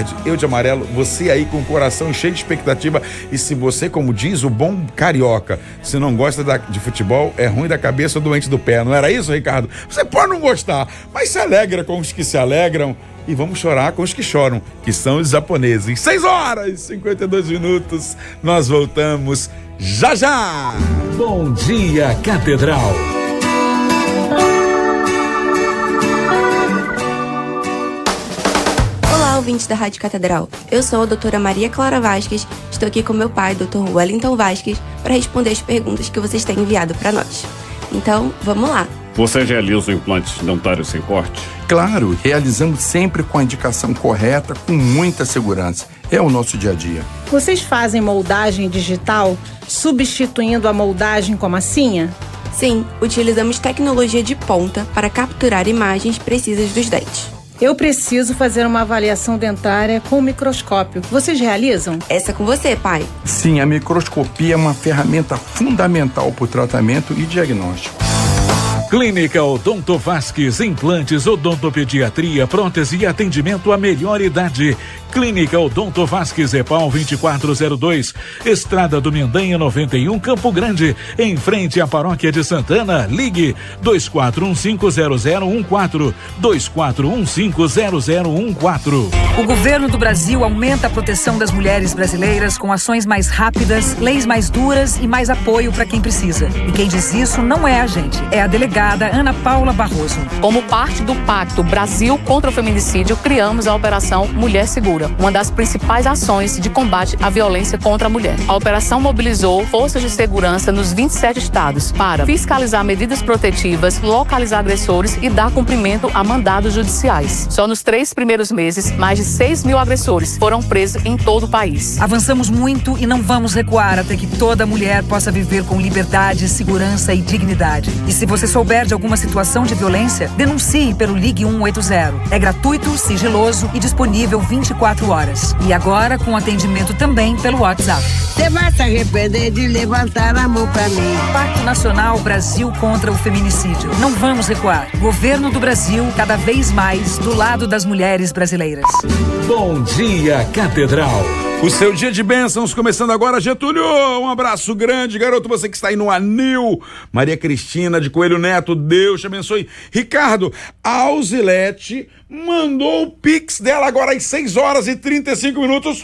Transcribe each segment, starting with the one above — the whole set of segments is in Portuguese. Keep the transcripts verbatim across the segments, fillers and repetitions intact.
verde, eu de amarelo, você aí com o coração cheio de expectativa. E se você, como diz o bom carioca, se não gosta da, de futebol, é ruim da cabeça ou doente do pé. Não era isso, Ricardo? Você pode não gostar, mas se alegra com os que se alegram e vamos chorar com os que choram, que são os japoneses. seis horas e cinquenta e dois minutos, nós voltamos já já. Bom dia, Catedral. Olá, ouvintes da Rádio Catedral. Eu sou a doutora Maria Clara Vasques, estou aqui com meu pai, doutor Wellington Vasques, para responder as perguntas que vocês têm enviado para nós. Então, vamos lá. Você realiza implantes dentários sem corte? Claro, realizamos sempre com a indicação correta, com muita segurança. É o nosso dia a dia. Vocês fazem moldagem digital, substituindo a moldagem com massinha? Sim, utilizamos tecnologia de ponta para capturar imagens precisas dos dentes. Eu preciso fazer uma avaliação dentária com microscópio. Vocês realizam? Essa é com você, pai. Sim, a microscopia é uma ferramenta fundamental para o tratamento e diagnóstico. Clínica Odonto Vasques, implantes, odontopediatria, prótese e atendimento à melhor idade. Clínica Odonto Vasques, EPAL vinte e quatro zero dois, Estrada do Mendanha noventa e um, Campo Grande, em frente à Paróquia de Santana. Ligue dois quatro um cinco zero zero um quatro, dois quatro um cinco zero zero um quatro. O governo do Brasil aumenta a proteção das mulheres brasileiras com ações mais rápidas, leis mais duras e mais apoio para quem precisa. E quem diz isso não é a gente, é a delegada Ana Paula Barroso. Como parte do Pacto Brasil contra o Feminicídio, criamos a Operação Mulher Segura, uma das principais ações de combate à violência contra a mulher. A operação mobilizou forças de segurança nos vinte e sete estados para fiscalizar medidas protetivas, localizar agressores e dar cumprimento a mandados judiciais. Só nos três primeiros meses, mais de seis mil agressores foram presos em todo o país. Avançamos muito e não vamos recuar até que toda mulher possa viver com liberdade, segurança e dignidade. E se você souber de alguma situação de violência, denuncie pelo Ligue um oito zero. É gratuito, sigiloso e disponível vinte e quatro horas. E agora com atendimento também pelo WhatsApp. Você vai se arrepender de levantar a mão pra mim. Pacto Nacional Brasil contra o Feminicídio. Não vamos recuar. Governo do Brasil, cada vez mais do lado das mulheres brasileiras. Bom dia, Catedral. O seu dia de bênçãos começando agora, Getúlio. Um abraço grande, garoto, você que está aí no Anil. Maria Cristina de Coelho Neto, Deus te abençoe. Ricardo, a Alzilete mandou o Pix dela agora às seis horas e trinta e cinco minutos.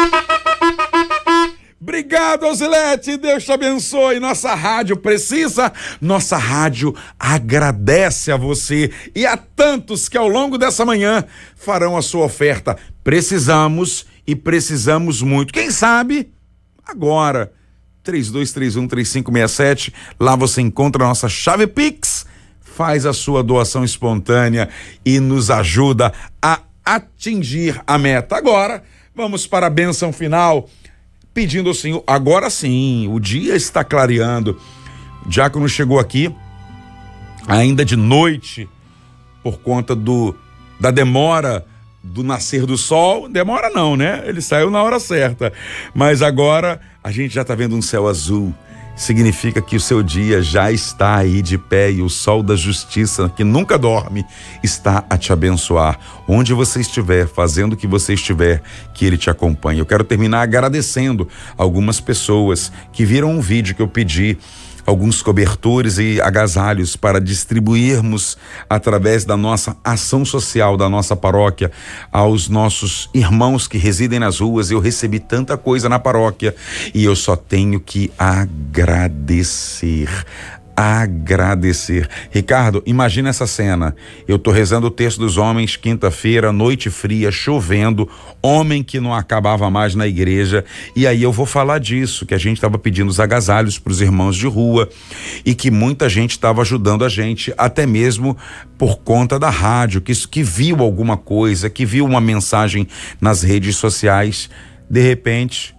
Obrigado, Alzilete, Deus te abençoe. Nossa rádio precisa, nossa rádio agradece a você e a tantos que ao longo dessa manhã farão a sua oferta. Precisamos e precisamos muito. Quem sabe agora, três dois três um três cinco seis sete, lá você encontra a nossa chave Pix, faz a sua doação espontânea e nos ajuda a atingir a meta. Agora, vamos para a bênção final, pedindo ao Senhor, agora sim, o dia está clareando. O diácono chegou aqui ainda de noite por conta do da demora do nascer do sol. Demora não, né? Ele saiu na hora certa, mas agora a gente já está vendo um céu azul. Significa que o seu dia já está aí de pé e o sol da justiça, que nunca dorme, está a te abençoar. Onde você estiver, fazendo o que você estiver, que ele te acompanhe. Eu quero terminar agradecendo algumas pessoas que viram um vídeo que eu pedi, alguns cobertores e agasalhos para distribuirmos através da nossa ação social da nossa paróquia aos nossos irmãos que residem nas ruas. Eu recebi tanta coisa na paróquia e eu só tenho que agradecer. Agradecer. Ricardo, imagina essa cena. Eu tô rezando o Terço dos Homens, quinta-feira, noite fria, chovendo, homem que não acabava mais na igreja. E aí eu vou falar disso, que a gente estava pedindo os agasalhos para os irmãos de rua e que muita gente estava ajudando a gente, até mesmo por conta da rádio, que, que viu alguma coisa, que viu uma mensagem nas redes sociais. De repente,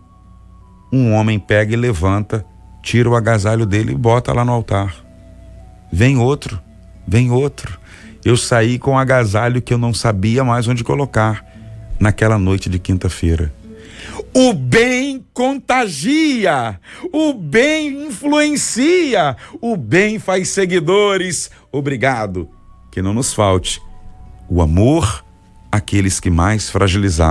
um homem pega e levanta, tira o agasalho dele e bota lá no altar. Vem outro, vem outro. Eu saí com um agasalho que eu não sabia mais onde colocar naquela noite de quinta-feira. O bem contagia, o bem influencia, o bem faz seguidores. Obrigado. Que não nos falte o amor àqueles que mais fragilizaram.